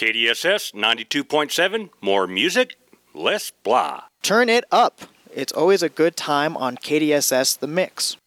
KDSS 92.7, more music, less blah. Turn it up. It's always a good time on KDSS The Mix.